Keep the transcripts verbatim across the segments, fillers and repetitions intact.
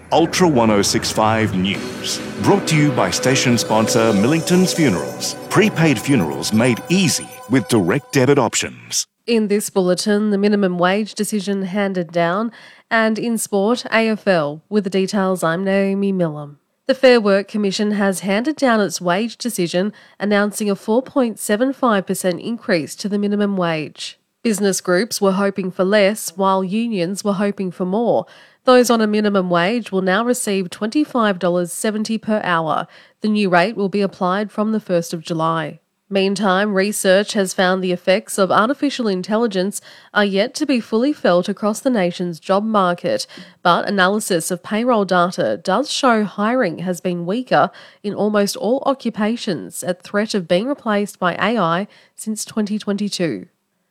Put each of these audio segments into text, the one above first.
Ultra ten sixty-five News. Brought to you by station sponsor Millington's Funerals. Prepaid funerals made easy with direct debit options. In this bulletin, the minimum wage decision handed down, and in sport, A F L. With the details, I'm Naomi Millam. The Fair Work Commission has handed down its wage decision, announcing a four point seven five percent increase to the minimum wage. Business groups were hoping for less, while unions were hoping for more. Those on a minimum wage will now receive twenty-five dollars seventy per hour. The new rate will be applied from the first of July. Meantime, research has found the effects of artificial intelligence are yet to be fully felt across the nation's job market, but analysis of payroll data does show hiring has been weaker in almost all occupations at threat of being replaced by A I since twenty twenty-two.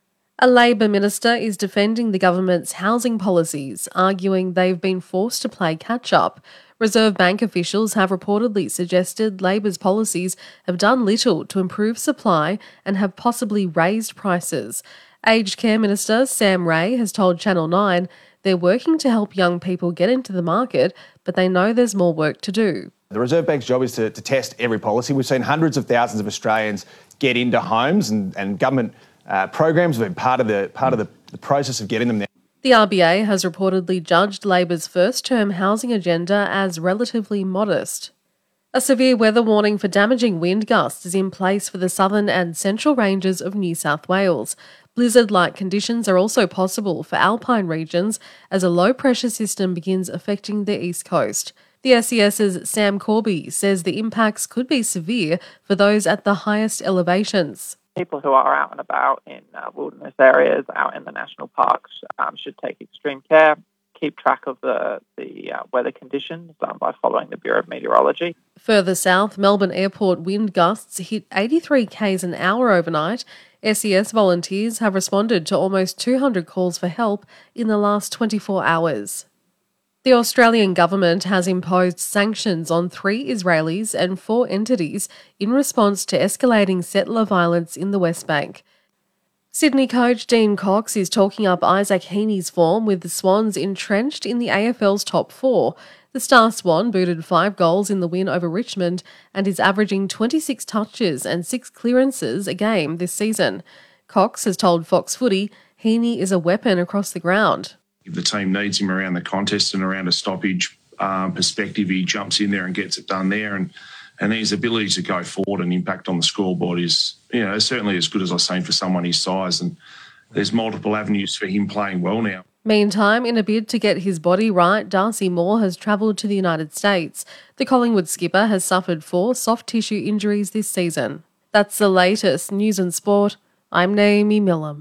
A Labor minister is defending the government's housing policies, arguing they've been forced to play catch-up. Reserve Bank officials have reportedly suggested Labor's policies have done little to improve supply and have possibly raised prices. Aged Care Minister Sam Ray has told Channel nine they're working to help young people get into the market, but they know there's more work to do. The Reserve Bank's job is to, to test every policy. We've seen hundreds of thousands of Australians get into homes, and, and government uh, programs have been part of the part of the, the process of getting them there. The R B A has reportedly judged Labor's first-term housing agenda as relatively modest. A severe weather warning for damaging wind gusts is in place for the southern and central ranges of New South Wales. Blizzard-like conditions are also possible for alpine regions as a low-pressure system begins affecting the east coast. The S E S's Sam Corby says the impacts could be severe for those at the highest elevations. People who are out and about in uh, wilderness areas, out in the national parks, um, should take extreme care, keep track of the, the uh, weather conditions um, by following the Bureau of Meteorology. Further south, Melbourne Airport wind gusts hit eighty-three kays an hour overnight. S E S volunteers have responded to almost two hundred calls for help in the last twenty-four hours. The Australian government has imposed sanctions on three Israelis and four entities in response to escalating settler violence in the West Bank. Sydney coach Dean Cox is talking up Isaac Heaney's form with the Swans entrenched in the A F L's top four. The Star Swan booted five goals in the win over Richmond and is averaging twenty-six touches and six clearances a game this season. Cox has told Fox Footy Heaney is a weapon across the ground. If the team needs him around the contest and around a stoppage um, perspective, he jumps in there and gets it done there. And, and his ability to go forward and impact on the scoreboard is, you know, certainly as good as I've seen for someone his size. And there's multiple avenues for him playing well now. Meantime, in a bid to get his body right, Darcy Moore has travelled to the United States. The Collingwood skipper has suffered four soft tissue injuries this season. That's the latest news and sport. I'm Naomi Millam.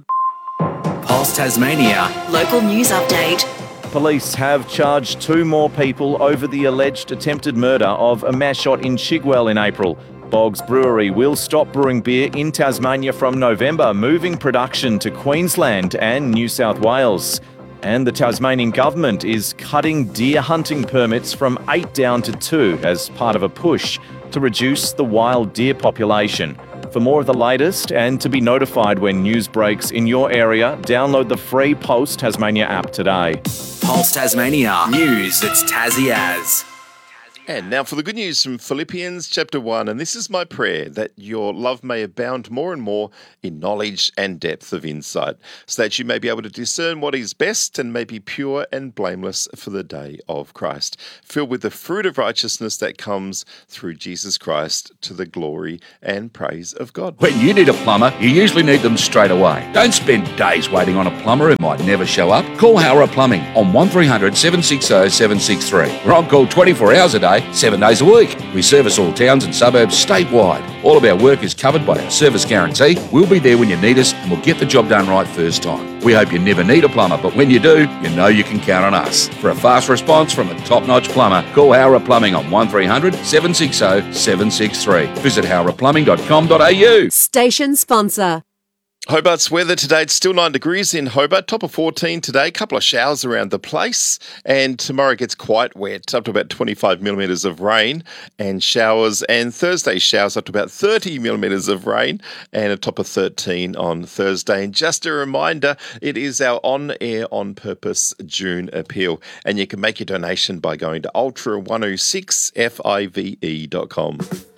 Pulse Tasmania. Local news update. Police have charged two more people over the alleged attempted murder of a mass shot in Chigwell in April. Boggs Brewery will stop brewing beer in Tasmania from November, moving production to Queensland and New South Wales. And the Tasmanian government is cutting deer hunting permits from eight down to two as part of a push to reduce the wild deer population. For more of the latest and to be notified when news breaks in your area, download the free Pulse Tasmania app today. Pulse Tasmania. News that's Tassie as. And now for the good news from Philippians chapter one. And this is my prayer, that your love may abound more and more in knowledge and depth of insight, so that you may be able to discern what is best and may be pure and blameless for the day of Christ, filled with the fruit of righteousness that comes through Jesus Christ to the glory and praise of God. When you need a plumber, you usually need them straight away. Don't spend days waiting on a plumber who might never show up. Call Howrah Plumbing on one three hundred seven six zero seven six three. We're on call twenty-four hours a day, seven days a week. We service all towns and suburbs statewide. All of our work is covered by our service guarantee. We'll be there when you need us and we'll get the job done right first time. We hope you never need a plumber, but when you do, you know you can count on us. For a fast response from a top-notch plumber, call Howrah Plumbing on one three hundred seven six zero seven six three. Visit howrah plumbing dot com dot a u. Station sponsor. Hobart's weather today, it's still nine degrees in Hobart, top of fourteen today, couple of showers around the place, and tomorrow it gets quite wet, up to about twenty-five millimetres of rain and showers, and Thursday showers up to about thirty millimetres of rain and a top of thirteen on Thursday. And just a reminder, it is our On Air On Purpose June appeal, and you can make your donation by going to ultra one oh six five e dot com.